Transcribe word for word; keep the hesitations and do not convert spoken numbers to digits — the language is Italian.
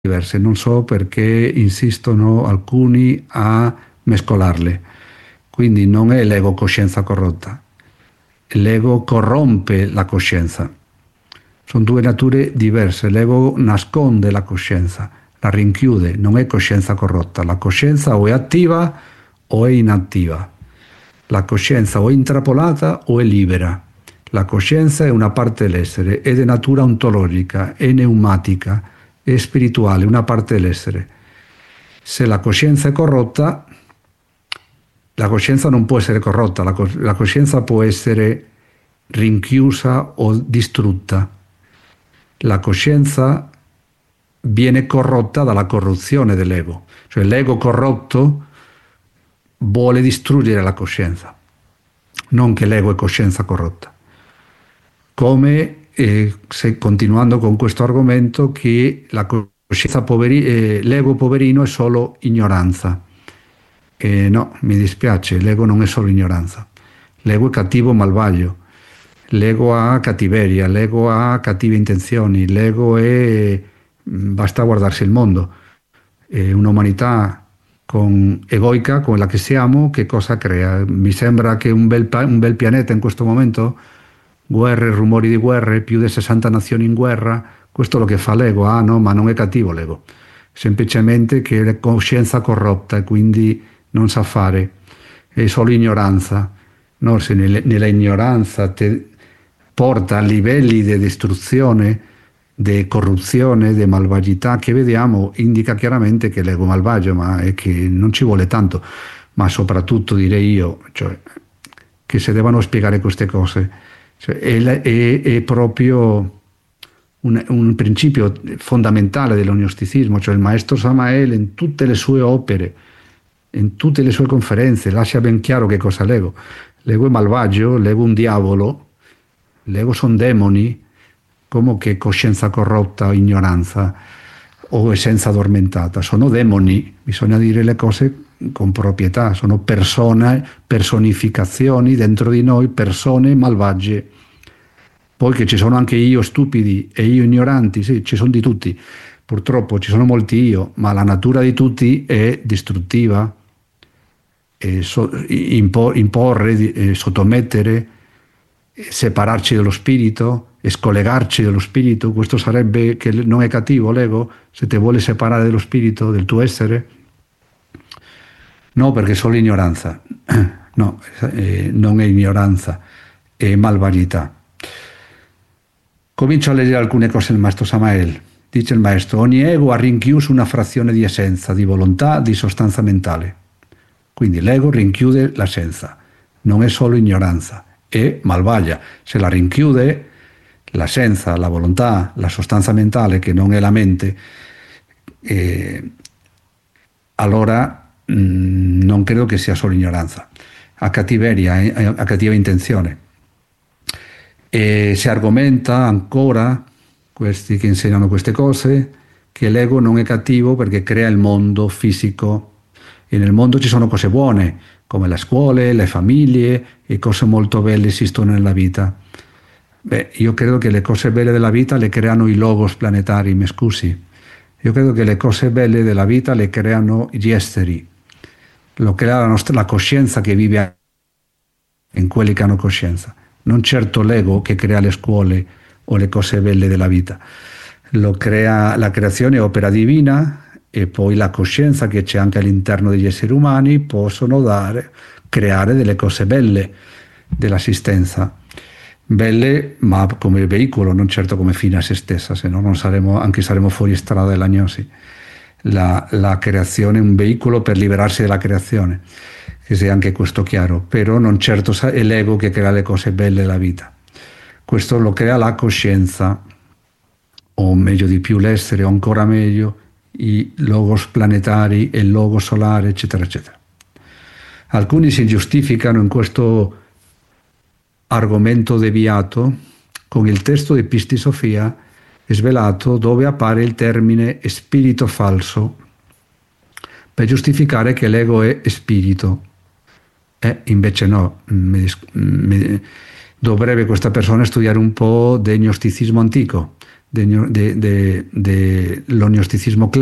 diverse, non so perché insistono alcuni a mescolarle. Quindi non è l'ego coscienza corrotta, l'ego corrompe la coscienza. Sono due nature diverse, l'ego nasconde la coscienza, la rinchiude, non è coscienza corrotta. La coscienza o è attiva o è inattiva. La coscienza o è intrappolata o è libera. La coscienza è una parte dell'essere, è di natura ontologica, è pneumatica, è spirituale, una parte dell'essere. Se la coscienza è corrotta, la coscienza non può essere corrotta, la, cos- la coscienza può essere rinchiusa o distrutta. La coscienza viene corrotta dalla corruzione dell'ego, cioè l'ego corrotto vuole distruggere la coscienza, non che l'ego è coscienza corrotta. Come, eh, se, continuando con questo argomento, che la coscienza poveri, eh, l'ego poverino è solo ignoranza. Eh, no, mi dispiace, l'ego non è solo ignoranza. L'ego è cattivo malvagio, l'ego ha cattiveria, l'ego ha cattive intenzioni, l'ego è... basta guardarsi il mondo. Eh, un'umanità con, egoica come la che siamo, che cosa crea? Mi sembra che un bel, un bel pianeta in questo momento, guerre, rumori di guerre, più di sessanta nazioni in guerra, questo è lo che fa l'ego. Ah no, ma non è cattivo l'ego, semplicemente che è coscienza corrotta e quindi non sa fare, è solo ignoranza. No, se nella ignoranza te porta a livelli di distruzione, di corruzione, di malvagità che vediamo, indica chiaramente che l'ego è malvagio, ma è che non ci vuole tanto. Ma soprattutto direi io, cioè, che se devono spiegare queste cose, cioè, è, è, è proprio un, un principio fondamentale dell'ognosticismo, cioè il maestro Samael in tutte le sue opere, in tutte le sue conferenze, lascia ben chiaro che cosa è l'ego. L'ego è malvagio, l'ego è un diavolo, l'ego sono demoni, come che coscienza corrotta o ignoranza o essenza addormentata. Sono demoni, bisogna dire le cose con proprietà, sono persone, personificazioni dentro di noi, persone malvagie. Poi che ci sono anche io stupidi e io ignoranti, sì, ci sono di tutti. Purtroppo ci sono molti io, ma la natura di tutti è distruttiva. E so, impo, imporre, eh, sottomettere, separarci dallo spirito, scollegarci dallo spirito. Questo sarebbe che non è cattivo l'ego, se ti vuole separare dallo spirito, del tuo essere? No, perché è solo ignoranza. No, eh, non è ignoranza, è malvagità. Comincio a leggere alcune cose del maestro Samael. Dice il maestro: ogni ego ha rinchiuso una frazione di essenza, di volontà, di sostanza mentale. Quindi l'ego rinchiude l'essenza, non è solo ignoranza, è malvagia. Se la rinchiude l'essenza, la volontà, la sostanza mentale, che non è la mente, eh, allora mh, non credo che sia solo ignoranza, ha cattiveria, eh, ha cattiva intenzione. E si argomenta ancora, questi che insegnano queste cose, che l'ego non è cattivo perché crea il mondo fisico. E nel mondo ci sono cose buone, come le scuole, le famiglie, e cose molto belle esistono nella vita. Beh, io credo che le cose belle della vita le creano i logos planetari, mi scusi. Io credo che le cose belle della vita le creano gli esteri, lo crea la nostra la coscienza che vive in quelli che hanno coscienza, non certo l'ego che crea le scuole o le cose belle della vita. Lo crea, la creazione è opera divina, e poi la coscienza che c'è anche all'interno degli esseri umani possono dare, creare delle cose belle dell'assistenza. Belle, ma come veicolo, non certo come fine a se stessa, se no non saremo, anche saremo fuori strada dell'agnosi. La, la creazione è un veicolo per liberarsi dalla creazione, che sia anche questo chiaro, però non certo è l'ego che crea le cose belle della vita. Questo lo crea la coscienza, o meglio di più l'essere, o ancora meglio i logos planetari e il logo solare, eccetera, eccetera. Alcuni si giustificano in questo argomento deviato con il testo di Pisti Sofia svelato, dove appare il termine spirito falso, per giustificare che l'ego è spirito. E invece no, mi, mi, dovrebbe questa persona studiare un po' del gnosticismo antico, de, de, de, de, lo gnosticismo